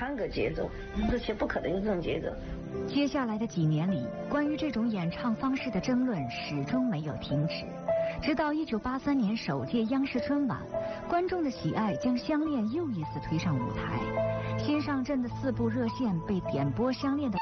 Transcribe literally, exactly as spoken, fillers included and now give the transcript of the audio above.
探戈节奏，这些不可能有这种节奏。 接下来的几年里，关于这种演唱方式的争论始终没有停止。直到一九八三年首届央视春晚，观众的喜爱将相恋又一次推上舞台。新上阵的四部热线被点播相恋的